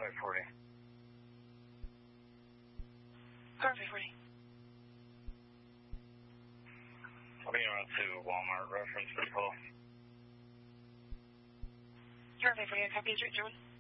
540. Car 540. I'll be around to Walmart reference for the call. Car 540, I copy, is German.